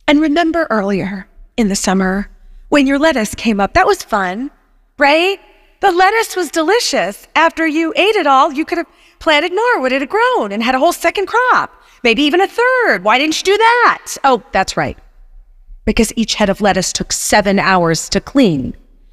And remember earlier in the summer when your lettuce came up? That was fun, right? The lettuce was delicious. After you ate it all, you could have planted more. Would it have grown and had a whole second crop? Maybe even a third. Why didn't you do that? Oh, that's right. Because each head of lettuce took 7 hours to clean.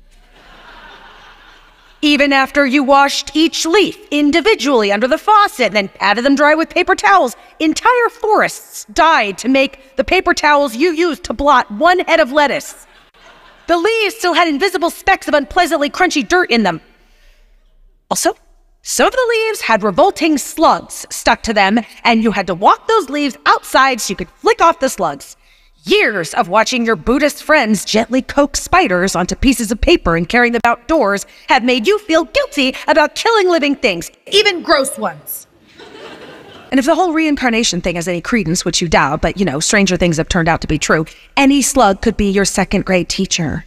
Even after you washed each leaf individually under the faucet and then patted them dry with paper towels, entire forests died to make the paper towels you used to blot one head of lettuce. The leaves still had invisible specks of unpleasantly crunchy dirt in them. Also, some of the leaves had revolting slugs stuck to them, and you had to walk those leaves outside so you could flick off the slugs. Years of watching your Buddhist friends gently coax spiders onto pieces of paper and carrying them outdoors have made you feel guilty about killing living things, even gross ones. And if the whole reincarnation thing has any credence, which you doubt, but stranger things have turned out to be true, any slug could be your second grade teacher.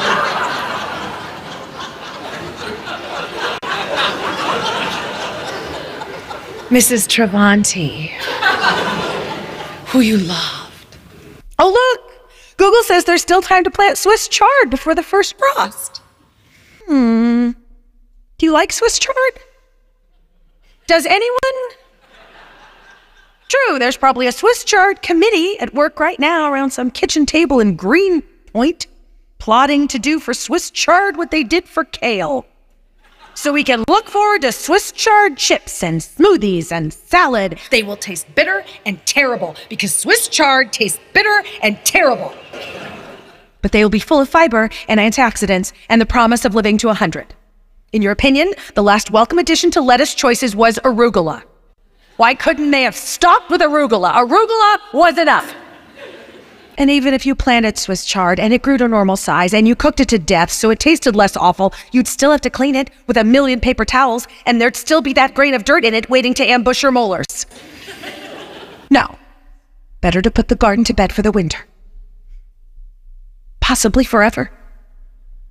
Mrs. Travanti, who you love. Oh, look! Google says there's still time to plant Swiss chard before the first frost. Do you like Swiss chard? Does anyone? True, there's probably a Swiss chard committee at work right now around some kitchen table in Greenpoint, plotting to do for Swiss chard what they did for kale. So we can look forward to Swiss chard chips and smoothies and salad. They will taste bitter and terrible because Swiss chard tastes bitter and terrible. But they will be full of fiber and antioxidants and the promise of living to 100. In your opinion, the last welcome addition to lettuce choices was arugula. Why couldn't they have stopped with arugula? Arugula was enough. And even if you planted Swiss chard and it grew to normal size and you cooked it to death so it tasted less awful, you'd still have to clean it with 1,000,000 paper towels and there'd still be that grain of dirt in it waiting to ambush your molars. No. Better to put the garden to bed for the winter. Possibly forever.